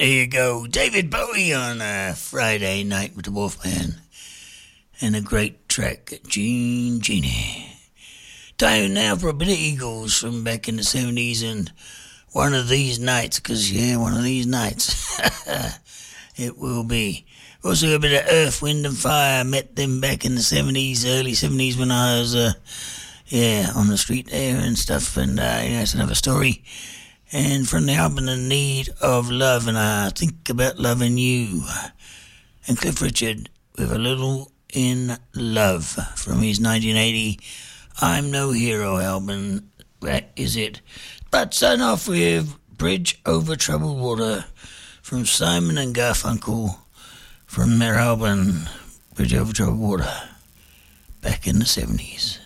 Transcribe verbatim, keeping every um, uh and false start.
There you go. David Bowie on a Friday night with the Wolfman. And a great track, Jean Genie. Time now for a bit of Eagles from back in the seventies and One of These Nights, because, yeah, one of these nights. It will be. Also a bit of Earth, Wind and Fire. Met them back in the seventies, early seventies when I was, uh, yeah, on the street there and stuff. And, uh, yeah, that's another story. And from the album In Need of Love, and I Think About Loving You. And Cliff Richard with A Little in Love from his nineteen eighty I'm No Hero album. That is it. But sign off with Bridge Over Troubled Water from Simon and Garfunkel from their album Bridge Over Troubled Water back in the seventies.